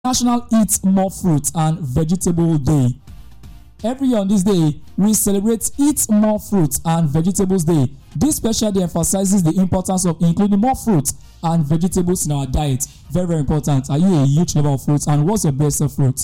National Eat More Fruits and Vegetable Day. Every year on this day, we celebrate Eat More Fruits and Vegetables Day. This special day emphasizes the importance of including more fruits and vegetables in our diet. Very, very important. Are you a huge lover of fruits, and what's your best of fruits?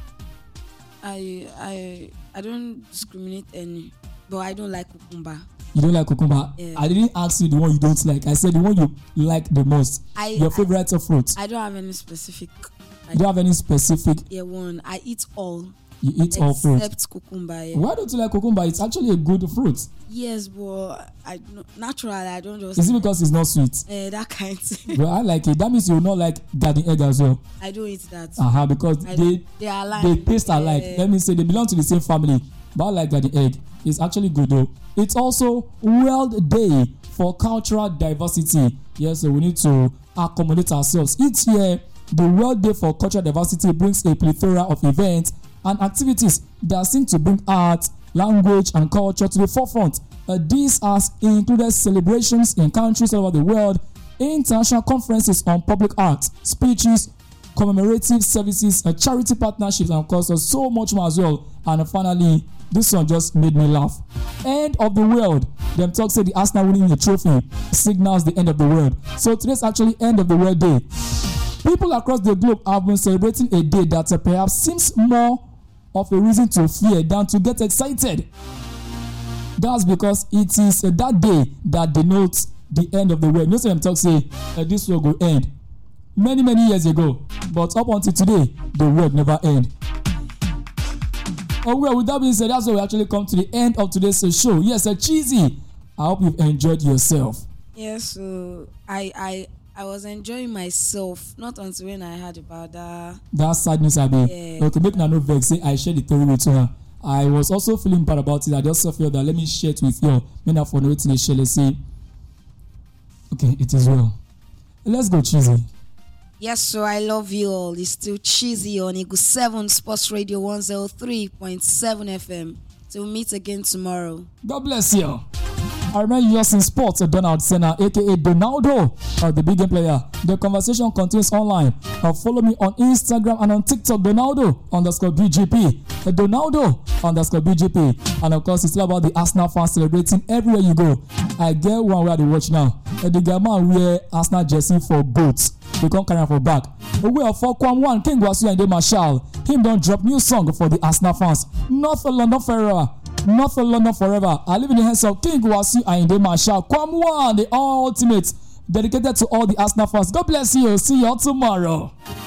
I don't discriminate any, but I don't like cucumber. You don't like cucumber? Yeah. I didn't ask you the one you don't like. I said the one you like the most. Your favorite of fruits. I don't have any specific. You don't have any specific? One. I eat all. You eat all fruits? Except cucumber. Yeah. Why don't you like cucumber? It's actually a good fruit. Yes, but naturally I don't just. Is it because it's not sweet? That kind of thing. Well, I like it. That means you will not like garden egg as well. I don't eat that. Because they are alike. They taste alike. Let me say they belong to the same family. But I like garden egg. It's actually good though. It's also World Day for Cultural Diversity. Yes, so we need to accommodate ourselves. Each year, the World Day for Cultural Diversity brings a plethora of events and activities that seem to bring art, language, and culture to the forefront. These has included celebrations in countries all over the world, international conferences on public art, speeches, commemorative services, charity partnerships, and of course so much more as well. And finally, this one just made me laugh. End of the world. Them talk say the Arsenal winning a trophy signals the end of the world. So today's actually end of the world day. People across the globe have been celebrating a day that perhaps seems more of a reason to fear than to get excited. That's because it is that day that denotes the end of the world. Most of them talk say this world will end many years ago, but up until today, the world never end. Oh well, with that being said, that's why we actually come to the end of today's show. Yes, Cheesy, I hope you've enjoyed yourself. Yes, so I was enjoying myself, not until when I heard about that sadness. Okay, make no vex. Say I shared the theory with her. I was also feeling bad about it. I just felt that let me share it with you. Men are for no waiting. Let's see. Okay, it is well. Let's go, Cheesy. Yes, so I love you all. It's still Cheesy on Eagle 7 Sports Radio 103.7 FM. So we'll meet again tomorrow. God bless you. I remember you just in sports, Donald Senna, aka Donaldo, the big game player. The conversation continues online. Follow me on Instagram and on TikTok, Donaldo_BGP. Donaldo_BGP. And of course, it's all about the Arsenal fans celebrating everywhere you go. I get one where they watch now. The guy man wear Arsenal jersey for boats. They can't carry for back. We are for Kwam 1, King Wasu and Marshall. Him don't drop new song for the Arsenal fans. Not for London forever. Not for London forever. I live in the hands of King Wasu and Marshall. Kwam 1, the ultimate, dedicated to all the Arsenal fans. God bless you. See you all tomorrow.